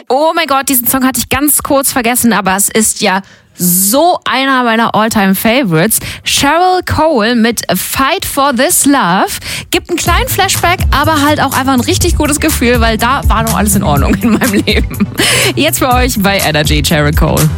Oh mein Gott, diesen Song hatte ich ganz kurz vergessen, aber es ist ja so einer meiner All-Time-Favorites. Cheryl Cole mit Fight for This Love gibt einen kleinen Flashback, aber halt auch einfach ein richtig gutes Gefühl, weil da war noch alles in Ordnung in meinem Leben. Jetzt für euch bei Energy, Cheryl Cole.